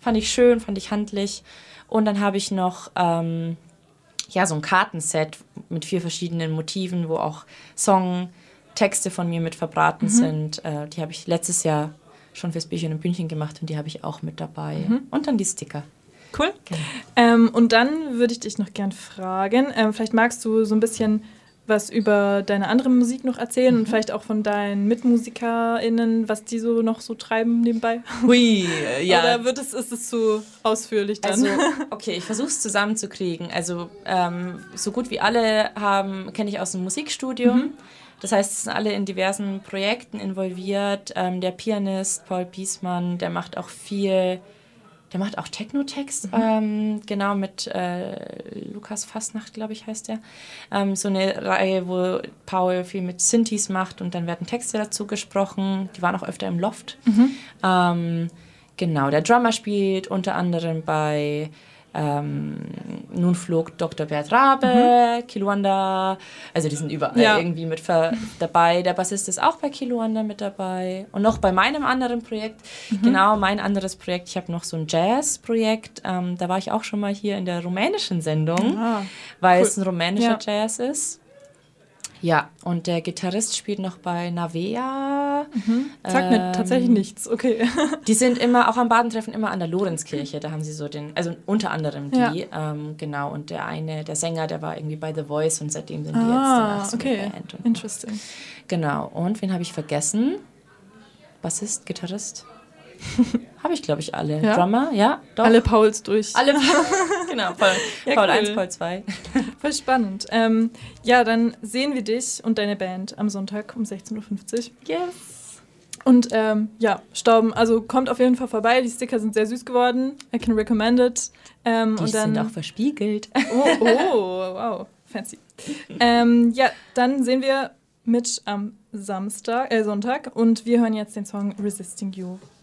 Fand ich schön, fand ich handlich. Und dann habe ich noch so ein Kartenset mit 4 verschiedenen Motiven, wo auch Songtexte von mir mit verbraten sind. Die habe ich letztes Jahr schon fürs Bierchen und Bühnchen gemacht und die habe ich auch mit dabei. Und dann die Sticker. Cool. Und dann würde ich dich noch gern fragen, vielleicht magst du so ein bisschen was über deine andere Musik noch erzählen und vielleicht auch von deinen MitmusikerInnen, was die so noch so treiben nebenbei? Hui, ja. Oder ist es zu ausführlich dann? Also, okay, ich versuche es zusammenzukriegen. Also, so gut wie alle kenne ich aus dem Musikstudium. Das heißt, es sind alle in diversen Projekten involviert. Der Pianist Paul Biesmann, der macht auch Techno-Text, genau, mit Lukas Fasnacht, glaube ich, heißt der. So eine Reihe, wo Paul viel mit Synthes macht und dann werden Texte dazu gesprochen. Die waren auch öfter im Loft. Genau, der Drummer spielt unter anderem bei Nun flog Dr. Bert Rabe, Kiluanda, also die sind überall irgendwie mit dabei. Der Bassist ist auch bei Kiluanda mit dabei und noch bei meinem anderen Projekt, genau, mein anderes Projekt, ich habe noch so ein Jazz-Projekt, da war ich auch schon mal hier in der rumänischen Sendung, weil es ein rumänischer Jazz ist. Ja, und der Gitarrist spielt noch bei Navea. Sagt mir tatsächlich nichts, okay. Die sind immer, auch am Badentreffen, immer an der Lorenzkirche. Da haben sie so also unter anderem die, genau. Und der Sänger, der war irgendwie bei The Voice und seitdem sind die jetzt danach so eine Band. Interesting. Genau, und wen habe ich vergessen? Bassist, Gitarrist? Habe ich, glaube ich, alle. Ja? Drummer, ja, doch. Alle Pauls durch. Alle, genau, Paul 1, Paul 2. Voll spannend. Ja, dann sehen wir dich und deine Band am Sonntag um 16.50 Uhr. Yes. Und Stauben, also kommt auf jeden Fall vorbei. Die Sticker sind sehr süß geworden. I can recommend it. Die sind auch verspiegelt. Oh, wow, fancy. Ja, dann sehen wir Mitch am Sonntag und wir hören jetzt den Song Resisting You.